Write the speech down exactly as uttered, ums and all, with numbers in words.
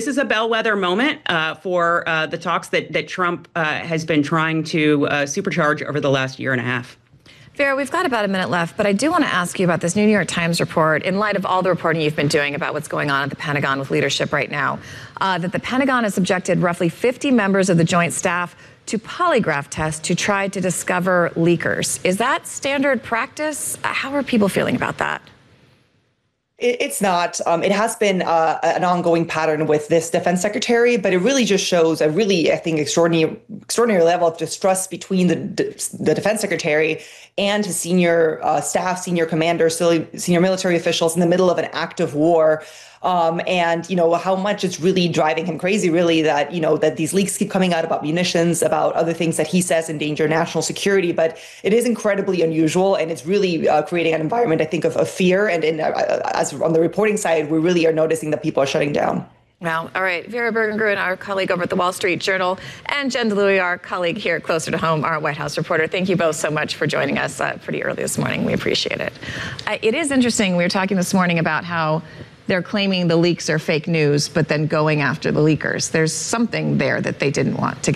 this is a bellwether moment uh, for uh, the talks that, that Trump uh, has been trying to uh, supercharge over the last year and a half. Vera, we've got about a minute left, but I do want to ask you about this New York Times report, in light of all the reporting you've been doing about what's going on at the Pentagon with leadership right now, uh, that the Pentagon has subjected roughly fifty members of the Joint Staff to polygraph tests to try to discover leakers. Is that standard practice? How are people feeling about that? It's not. Um, it has been uh, an ongoing pattern with this defense secretary, but it really just shows a really, I think, extraordinary, extraordinary level of distrust between the the defense secretary and his senior uh, staff, senior commanders, senior military officials in the middle of an active war. Um, and, you know, how much it's really driving him crazy, really, that, you know, that these leaks keep coming out about munitions, about other things that he says endanger national security. But it is incredibly unusual, and it's really uh, creating an environment, I think, of, of fear. And in, uh, as on the reporting side, we really are noticing that people are shutting down. Well, all right. Vera Bergengruen, our colleague over at the Wall Street Journal, and Jen DeLuey, our colleague here at Closer to Home, our White House reporter. Thank you both so much for joining us uh, pretty early this morning. We appreciate it. Uh, it is interesting. We were talking this morning about how they're claiming the leaks are fake news, but then going after the leakers. There's something there that they didn't want to get.